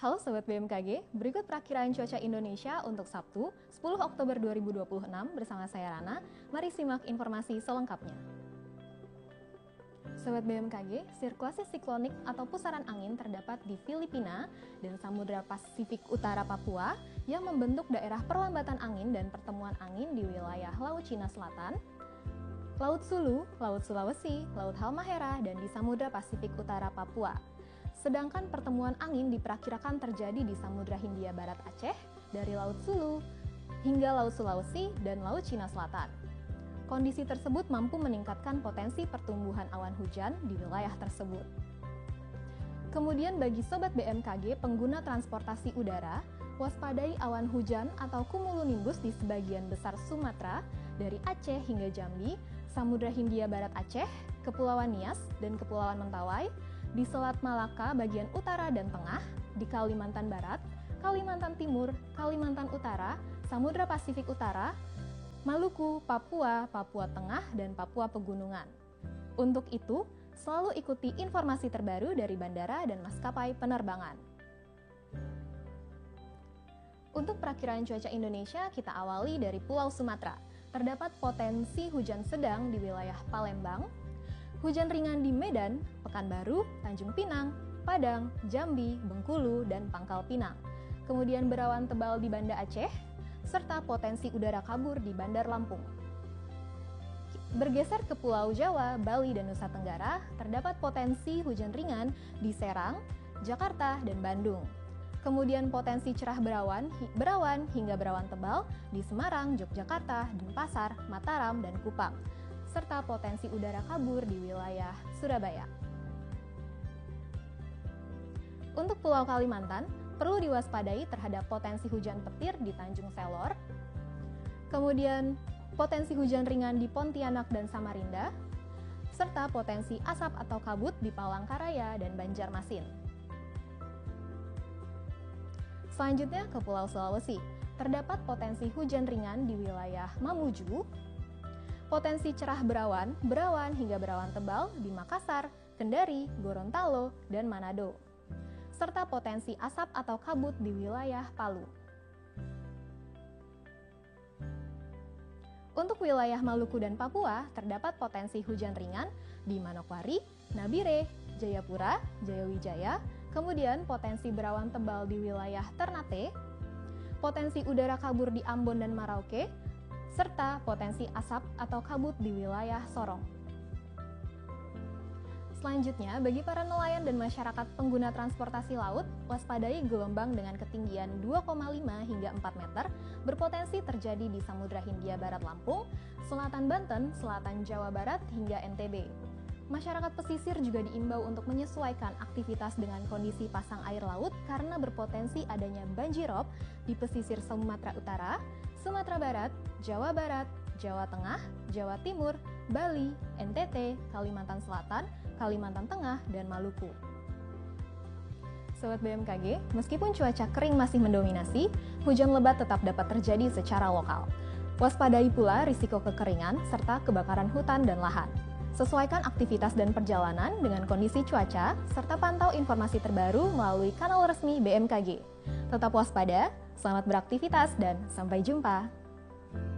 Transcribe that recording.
Halo Sobat BMKG, berikut perakiraan cuaca Indonesia untuk Sabtu, 10 Oktober 2026 bersama saya Rana. Mari simak informasi selengkapnya. Sobat BMKG, sirkulasi siklonik atau pusaran angin terdapat di Filipina dan Samudra Pasifik Utara Papua yang membentuk daerah perlambatan angin dan pertemuan angin di wilayah Laut Cina Selatan, Laut Sulu, Laut Sulawesi, Laut Halmahera, dan di Samudra Pasifik Utara Papua. Sedangkan pertemuan angin diperkirakan terjadi di Samudra Hindia Barat Aceh, dari Laut Sulu hingga Laut Sulawesi dan Laut Cina Selatan. Kondisi tersebut mampu meningkatkan potensi pertumbuhan awan hujan di wilayah tersebut. Kemudian bagi Sobat BMKG pengguna transportasi udara, waspadai awan hujan atau cumulonimbus di sebagian besar Sumatera, dari Aceh hingga Jambi, Samudra Hindia Barat Aceh, Kepulauan Nias, dan Kepulauan Mentawai, di Selat Malaka bagian utara dan tengah, di Kalimantan Barat, Kalimantan Timur, Kalimantan Utara, Samudra Pasifik Utara, Maluku, Papua, Papua Tengah, dan Papua Pegunungan. Untuk itu, selalu ikuti informasi terbaru dari bandara dan maskapai penerbangan. Untuk perakiraan cuaca Indonesia, kita awali dari Pulau Sumatera. Terdapat potensi hujan sedang di wilayah Palembang, hujan ringan di Medan, Pekanbaru, Tanjung Pinang, Padang, Jambi, Bengkulu, dan Pangkal Pinang. Kemudian berawan tebal di Banda Aceh, serta potensi udara kabur di Bandar Lampung. Bergeser ke Pulau Jawa, Bali, dan Nusa Tenggara, terdapat potensi hujan ringan di Serang, Jakarta, dan Bandung. Kemudian potensi cerah berawan hingga berawan tebal di Semarang, Yogyakarta, Denpasar, Mataram, dan Kupang, serta potensi udara kabur di wilayah Surabaya. Untuk Pulau Kalimantan, perlu diwaspadai terhadap potensi hujan petir di Tanjung Selor, kemudian potensi hujan ringan di Pontianak dan Samarinda, serta potensi asap atau kabut di Palangkaraya dan Banjarmasin. Selanjutnya ke Pulau Sulawesi, terdapat potensi hujan ringan di wilayah Mamuju, potensi cerah berawan hingga berawan tebal di Makassar, Kendari, Gorontalo, dan Manado, serta potensi asap atau kabut di wilayah Palu. Untuk wilayah Maluku dan Papua, terdapat potensi hujan ringan di Manokwari, Nabire, Jayapura, Jayawijaya, kemudian potensi berawan tebal di wilayah Ternate, potensi udara kabur di Ambon dan Merauke, serta potensi asap atau kabut di wilayah Sorong. Selanjutnya, bagi para nelayan dan masyarakat pengguna transportasi laut, waspadai gelombang dengan ketinggian 2,5 hingga 4 meter berpotensi terjadi di Samudra Hindia Barat Lampung, Selatan Banten, Selatan Jawa Barat, hingga NTB. Masyarakat pesisir juga diimbau untuk menyesuaikan aktivitas dengan kondisi pasang air laut karena berpotensi adanya banjirop di pesisir Sumatera Utara, Sumatera Barat, Jawa Barat, Jawa Tengah, Jawa Timur, Bali, NTT, Kalimantan Selatan, Kalimantan Tengah, dan Maluku. Sobat BMKG, meskipun cuaca kering masih mendominasi, hujan lebat tetap dapat terjadi secara lokal. Waspadai pula risiko kekeringan serta kebakaran hutan dan lahan. Sesuaikan aktivitas dan perjalanan dengan kondisi cuaca, serta pantau informasi terbaru melalui kanal resmi BMKG. Tetap waspada, selamat beraktivitas, dan sampai jumpa!